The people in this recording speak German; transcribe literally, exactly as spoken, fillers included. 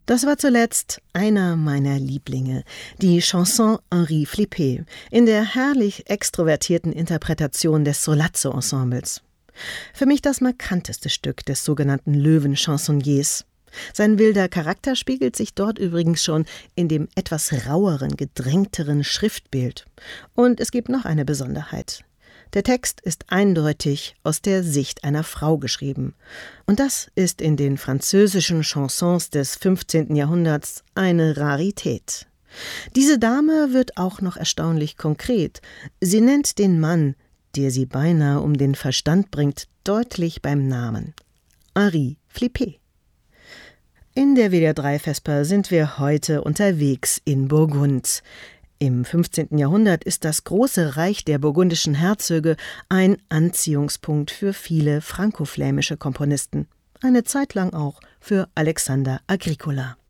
Das war zuletzt einer meiner Lieblinge, die Chanson Henri Flippé, in der herrlich extrovertierten Interpretation des Solazzo-Ensembles. Für mich das markanteste Stück des sogenannten Löwen-Chansonniers. Sein wilder Charakter spiegelt sich dort übrigens schon in dem etwas raueren, gedrängteren Schriftbild. Und es gibt noch eine Besonderheit. Der Text ist eindeutig aus der Sicht einer Frau geschrieben. Und das ist in den französischen Chansons des fünfzehnten Jahrhunderts eine Rarität. Diese Dame wird auch noch erstaunlich konkret. Sie nennt den Mann, der sie beinahe um den Verstand bringt, deutlich beim Namen. Henri Flippé. In der W D R drei Vesper sind wir heute unterwegs in Burgund. Im fünfzehnten Jahrhundert ist das große Reich der burgundischen Herzöge ein Anziehungspunkt für viele frankoflämische Komponisten. Eine Zeit lang auch für Alexander Agricola.